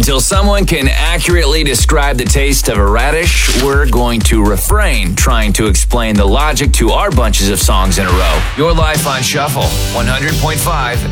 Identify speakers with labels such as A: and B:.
A: Until someone can accurately describe the taste of a radish, we're going to refrain trying to explain the logic to our bunches of songs in a row. Your life on Shuffle, 100.5